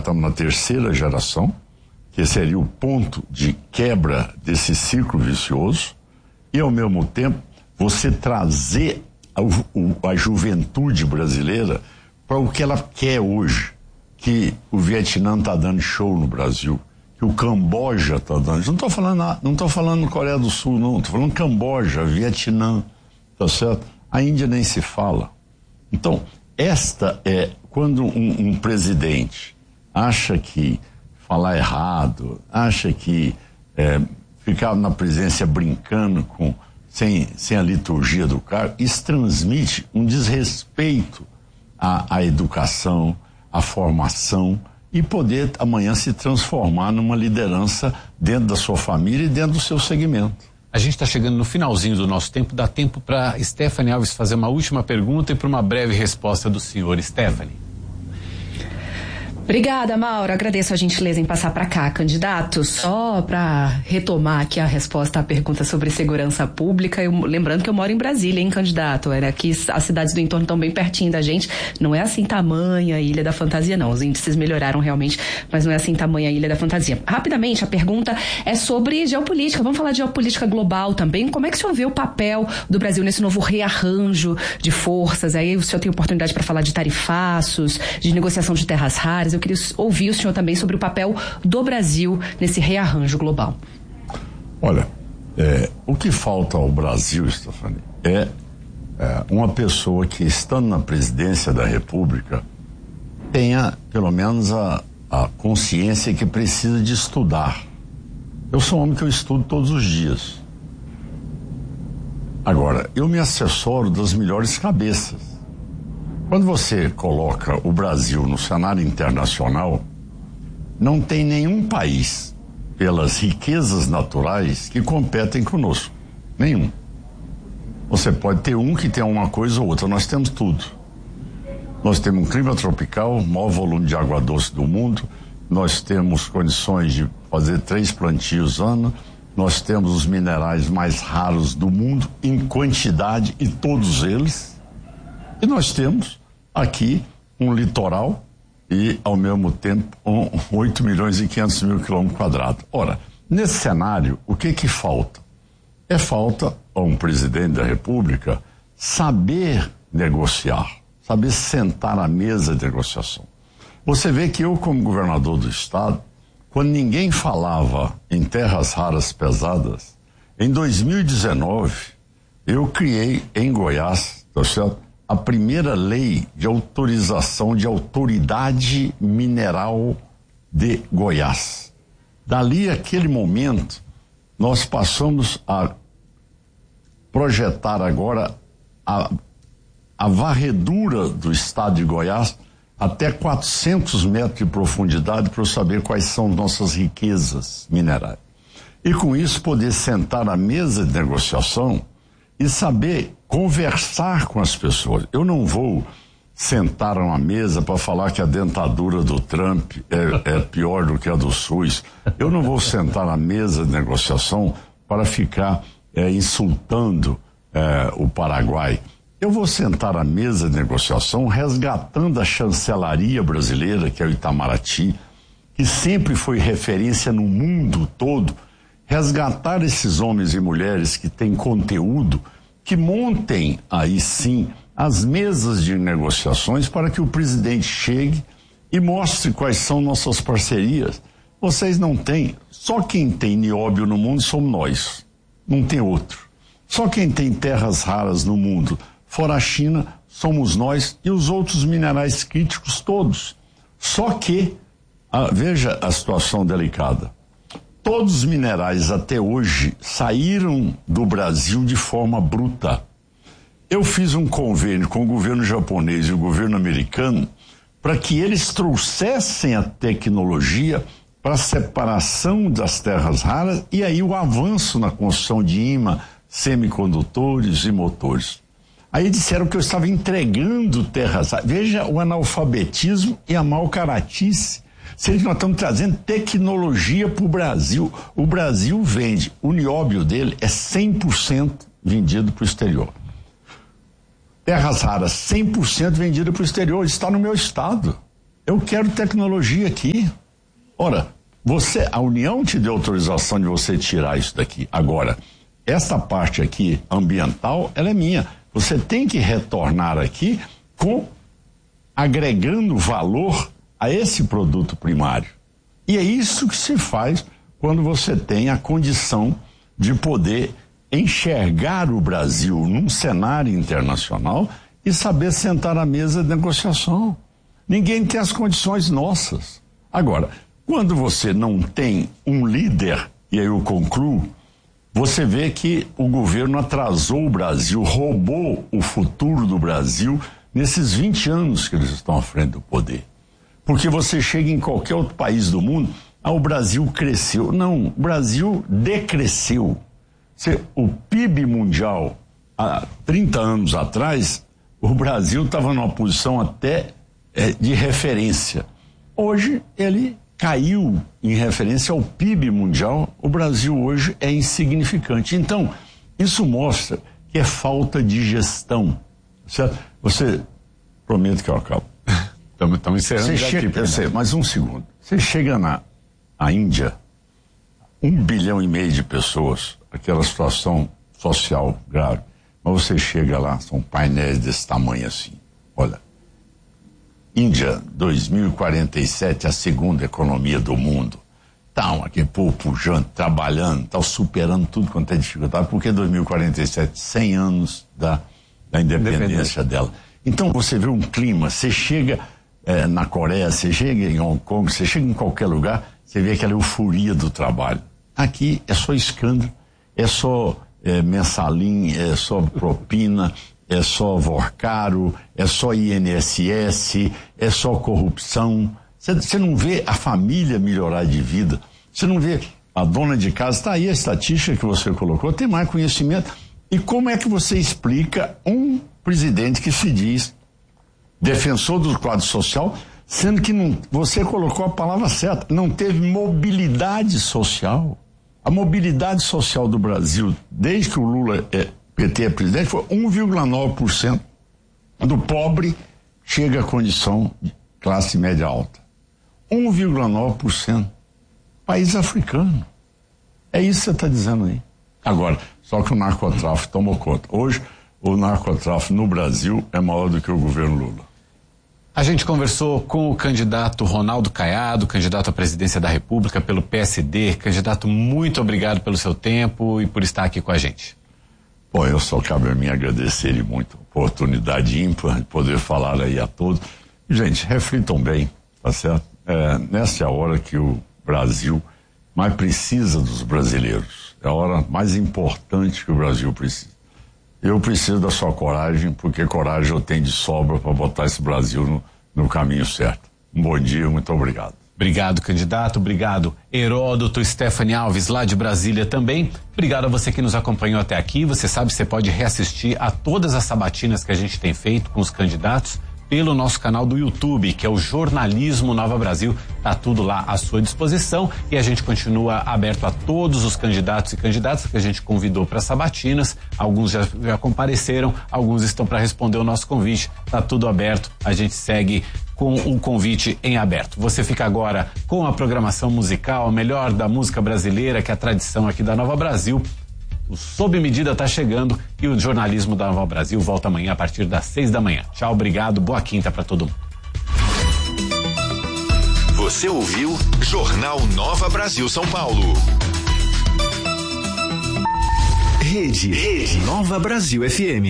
estamos na terceira geração, que seria o ponto de quebra desse ciclo vicioso, e ao mesmo tempo você trazer a juventude brasileira para o que ela quer hoje, que o Vietnã está dando show no Brasil, que o Camboja está dando. Não estou falando Coreia do Sul, não, estou falando Camboja, Vietnã, tá certo? A Índia nem se fala. Então, esta é quando um presidente acha que falar errado, acha que ficar na presidência brincando sem a liturgia do cargo, isso transmite um desrespeito à educação, à formação, e poder amanhã se transformar numa liderança dentro da sua família e dentro do seu segmento. A gente está chegando no finalzinho do nosso tempo, dá tempo para Stephanie Alves fazer uma última pergunta e para uma breve resposta do senhor. Stephanie. Obrigada, Mauro. Agradeço a gentileza em passar para cá, candidato. Só para retomar aqui a resposta à pergunta sobre segurança pública, lembrando que eu moro em Brasília, hein, candidato? Aqui as cidades do entorno estão bem pertinho da gente. Não é assim tamanha Ilha da Fantasia, não. Os índices melhoraram realmente, mas não é assim tamanha Ilha da Fantasia. Rapidamente, a pergunta é sobre geopolítica. Vamos falar de geopolítica global também. Como é que o senhor vê o papel do Brasil nesse novo rearranjo de forças? Aí o senhor tem oportunidade para falar de tarifaços, de negociação de terras raras. Eu queria ouvir o senhor também sobre o papel do Brasil nesse rearranjo global. Olha, o que falta ao Brasil, Stephanie, é uma pessoa que, estando na presidência da República, tenha pelo menos a consciência que precisa de estudar. Eu sou um homem que eu estudo todos os dias. Agora, eu me assessoro das melhores cabeças. Quando você coloca o Brasil no cenário internacional, não tem nenhum país, pelas riquezas naturais, que competem conosco. Nenhum. Você pode ter um que tem uma coisa ou outra, nós temos tudo. Nós temos um clima tropical, o maior volume de água doce do mundo, nós temos condições de fazer 3 plantios ano, nós temos os minerais mais raros do mundo, em quantidade, e todos eles. E nós temos aqui um litoral e, ao mesmo tempo, 8.500.000 quilômetros quadrados. Ora, nesse cenário, o que falta? Falta a um presidente da República saber negociar, saber sentar à mesa de negociação. Você vê que eu, como governador do estado, quando ninguém falava em terras raras pesadas, em 2019, eu criei em Goiás, tá certo? A primeira lei de autorização de autoridade mineral de Goiás. Dali, aquele momento, nós passamos a projetar agora a varredura do estado de Goiás até 400 metros de profundidade para eu saber quais são nossas riquezas minerais. E com isso poder sentar à mesa de negociação e saber conversar com as pessoas. Eu não vou sentar a uma mesa para falar que a dentadura do Trump é pior do que a do SUS. Eu não vou sentar à mesa de negociação para ficar insultando o Paraguai. Eu vou sentar à mesa de negociação resgatando a chancelaria brasileira, que é o Itamaraty, que sempre foi referência no mundo todo, resgatar esses homens e mulheres que têm conteúdo, que montem aí sim as mesas de negociações para que o presidente chegue e mostre quais são nossas parcerias. Vocês não têm, só quem tem nióbio no mundo somos nós, não tem outro. Só quem tem terras raras no mundo, fora a China, somos nós e os outros minerais críticos todos. Só que, veja a situação delicada. Todos os minerais até hoje saíram do Brasil de forma bruta. Eu fiz um convênio com o governo japonês e o governo americano para que eles trouxessem a tecnologia para a separação das terras raras e aí o avanço na construção de imã, semicondutores e motores. Aí disseram que eu estava entregando terras raras. Veja o analfabetismo e a mau caratice. Sendo que nós estamos trazendo tecnologia para o Brasil. O Brasil vende, o nióbio dele é 100% vendido para o exterior. Terras raras, 100% vendido para o exterior, está no meu estado. Eu quero tecnologia aqui. Ora, a União te deu autorização de você tirar isso daqui. Agora, essa parte aqui, ambiental, ela é minha. Você tem que retornar aqui agregando valor a esse produto primário. E é isso que se faz quando você tem a condição de poder enxergar o Brasil num cenário internacional e saber sentar à mesa de negociação. Ninguém tem as condições nossas. Agora, quando você não tem um líder, e aí eu concluo, você vê que o governo atrasou o Brasil, roubou o futuro do Brasil nesses 20 anos que eles estão à frente do poder. Porque você chega em qualquer outro país do mundo, o Brasil cresceu. Não, o Brasil decresceu. O PIB mundial, há 30 anos atrás, o Brasil estava numa posição até de referência. Hoje, ele caiu em referência ao PIB mundial. O Brasil hoje é insignificante. Então, isso mostra que é falta de gestão. Certo? Você, prometo que eu acabo. Estamos encerrando já aqui. Mais um segundo. Você chega na Índia, 1,5 bilhão de pessoas, aquela situação social grave, mas você chega lá, são painéis desse tamanho assim. Olha, Índia, 2047, a segunda economia do mundo. Estão aqui, pujante, trabalhando, estão superando tudo quanto é dificuldade, porque 2047, 100 anos da independência dela. Então você vê um clima, você chega na Coreia, você chega em Hong Kong, você chega em qualquer lugar, você vê aquela euforia do trabalho. Aqui é só escândalo, é só mensalim, é só propina, é só vorcaro, é só INSS, é só corrupção. Você não vê a família melhorar de vida, você não vê a dona de casa. Está aí a estatística que você colocou, tem mais conhecimento. E como é que você explica um presidente que se diz defensor do quadro social, sendo que você colocou a palavra certa, não teve mobilidade social? A mobilidade social do Brasil, desde que o Lula PT é presidente, foi 1,9% do pobre chega à condição de classe média alta. 1,9%. País africano. É isso que você está dizendo aí. Agora, só que o narcotráfico tomou conta. Hoje, o narcotráfico no Brasil é maior do que o governo Lula. A gente conversou com o candidato Ronaldo Caiado, candidato à presidência da República pelo PSD. Candidato, muito obrigado pelo seu tempo e por estar aqui com a gente. Bom, eu só cabe a mim agradecer muito a oportunidade ímpar de poder falar aí a todos. Gente, reflitam bem, tá certo? Nessa é a hora que o Brasil mais precisa dos brasileiros. É a hora mais importante que o Brasil precisa. Eu preciso da sua coragem, porque coragem eu tenho de sobra para botar esse Brasil no caminho certo. Um bom dia, muito obrigado. Obrigado, candidato. Obrigado, Heródoto, Stephanie Alves, lá de Brasília também. Obrigado a você que nos acompanhou até aqui. Você sabe, você pode reassistir a todas as sabatinas que a gente tem feito com os candidatos pelo nosso canal do YouTube, que é o Jornalismo Nova Brasil. Tá tudo lá à sua disposição e a gente continua aberto a todos os candidatos e candidatas que a gente convidou para sabatinas. Alguns já compareceram, alguns estão para responder o nosso convite. Tá tudo aberto, a gente segue com o convite em aberto. Você fica agora com a programação musical, a melhor da música brasileira, que é a tradição aqui da Nova Brasil. O Sob Medida está chegando e o Jornalismo da Nova Brasil volta amanhã a partir das 6 da manhã. Tchau, obrigado, boa quinta para todo mundo. Você ouviu Jornal Nova Brasil São Paulo. Rede Nova Brasil FM.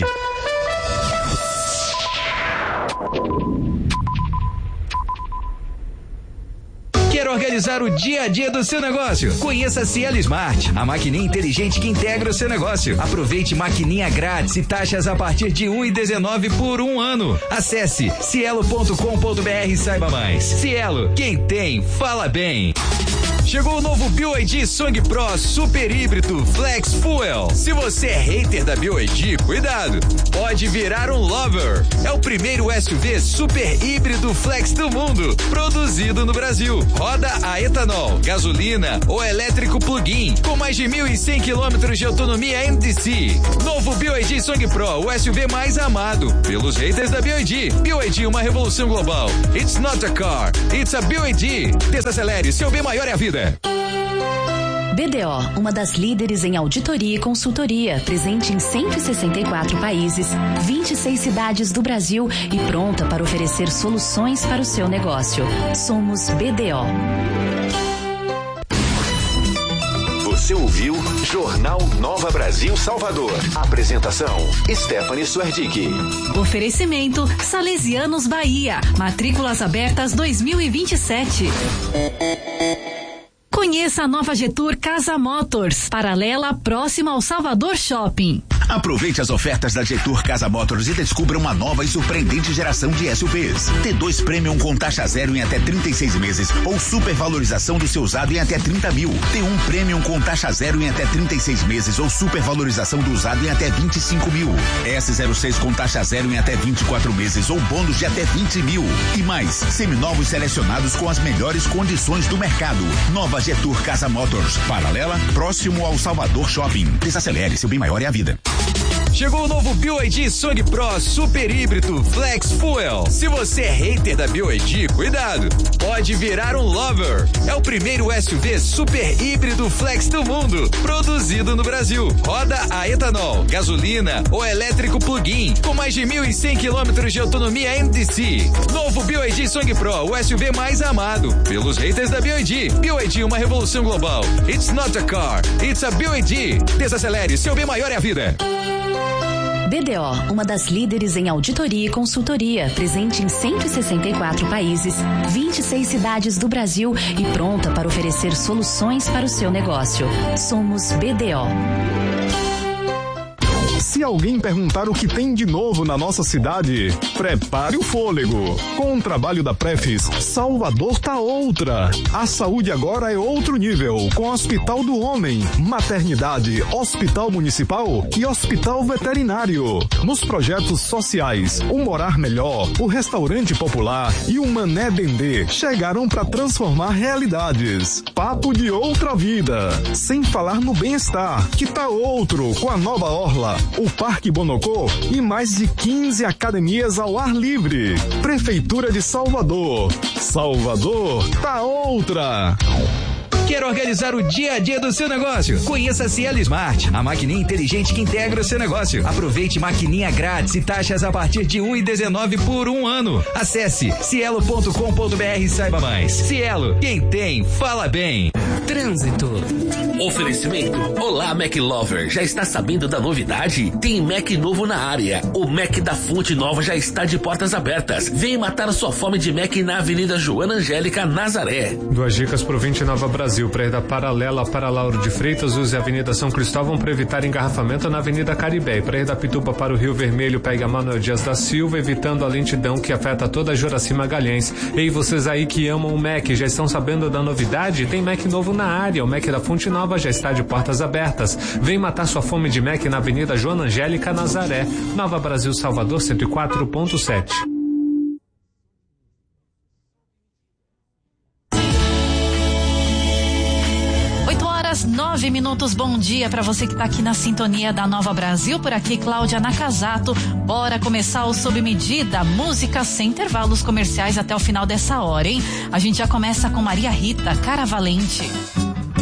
Quer organizar o dia a dia do seu negócio? Conheça a Cielo Smart, a maquininha inteligente que integra o seu negócio. Aproveite maquininha grátis e taxas a partir de 1,19 por 1 ano. Acesse cielo.com.br e saiba mais. Cielo, quem tem, fala bem. Chegou o novo BYD Song Pro Super Híbrido Flex Fuel. Se você é hater da BYD, cuidado, pode virar um lover. É o primeiro SUV super híbrido flex do mundo, produzido no Brasil. Roda a etanol, gasolina ou elétrico plug-in, com mais de 1.100 quilômetros de autonomia NDC. Novo BYD Song Pro, o SUV mais amado pelos haters da BYD. BYD, uma revolução global. It's not a car, it's a BYD. Desacelere, seu bem maior é a vida. BDO, uma das líderes em auditoria e consultoria, presente em 164 países, 26 cidades do Brasil e pronta para oferecer soluções para o seu negócio. Somos BDO. Você ouviu Jornal Nova Brasil Salvador. Apresentação, Stephanie Suerdick. Oferecimento, Salesianos Bahia. Matrículas abertas 2027. Conheça a nova Getur Casa Motors, paralela próxima ao Salvador Shopping. Aproveite as ofertas da Getur Casa Motors e descubra uma nova e surpreendente geração de SUVs. T2 Premium com taxa zero em até 36 meses ou supervalorização do seu usado em até 30 mil. T1 Premium com taxa zero em até 36 meses ou supervalorização do usado em até 25 mil. S06 com taxa zero em até 24 meses ou bônus de até 20 mil. E mais, seminovos selecionados com as melhores condições do mercado. Nova Getur Casa Motors, paralela, próximo ao Salvador Shopping. Desacelere, seu bem maior é a vida. Chegou o novo BYD Song Pro Super Híbrido Flex Fuel. Se você é hater da BYD, cuidado, pode virar um lover. É o primeiro SUV super híbrido flex do mundo, produzido no Brasil. Roda a etanol, gasolina ou elétrico plug-in, com mais de 1.100 quilômetros de autonomia NDC. Novo BYD Song Pro, o SUV mais amado pelos haters da BYD. BYD, uma revolução global. It's not a car, it's a BYD. Desacelere, seu bem maior é a vida. BDO, uma das líderes em auditoria e consultoria, presente em 164 países, 26 cidades do Brasil e pronta para oferecer soluções para o seu negócio. Somos BDO. Se alguém perguntar o que tem de novo na nossa cidade, prepare o fôlego. Com o trabalho da Prefis, Salvador tá outra. A saúde agora é outro nível, com Hospital do Homem, Maternidade, Hospital Municipal e Hospital Veterinário. Nos projetos sociais, o Morar Melhor, o Restaurante Popular e o Mané Dendê chegaram para transformar realidades. Papo de outra vida. Sem falar no bem-estar, que tá outro, com a nova orla, o Parque Bonocô e mais de 15 academias ao ar livre. Prefeitura de Salvador. Salvador tá outra. Quer organizar o dia a dia do seu negócio? Conheça a Cielo Smart, a maquininha inteligente que integra o seu negócio. Aproveite maquininha grátis e taxas a partir de 1,19 por um ano. Acesse cielo.com.br e saiba mais. Cielo, quem tem, fala bem. Trânsito. Oferecimento. Olá, Mac Lover. Já está sabendo da novidade? Tem Mac novo na área. O Mac da Fonte Nova já está de portas abertas. Vem matar a sua fome de Mac na Avenida Joana Angélica, Nazaré. 2 dicas pro 20 Nova Brasil. Para ir da paralela para Lauro de Freitas, use a Avenida São Cristóvão para evitar engarrafamento na Avenida Caribe. Para ir da Pituba para o Rio Vermelho, pega Manuel Dias da Silva, evitando a lentidão que afeta toda a Juraci Magalhães. Ei, vocês aí que amam o Mac, já estão sabendo da novidade? Tem Mac novo na área. O Mac da Fonte Nova já está de portas abertas. Vem matar sua fome de Mac na Avenida Joana Angélica, Nazaré. Nova Brasil, Salvador, 104.7. 9 minutos, bom dia para você que tá aqui na sintonia da Nova Brasil. Por aqui, Cláudia Nakazato. Bora começar o Sob Medida, música sem intervalos comerciais até o final dessa hora, hein? A gente já começa com Maria Rita, Cara Valente.